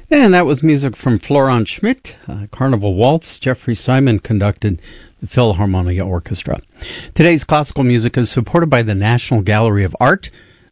And that was music from Florent Schmidt, Carnival Waltz. Jeffrey Simon conducted the Philharmonia Orchestra. Today's classical music is supported by the National Gallery of Art,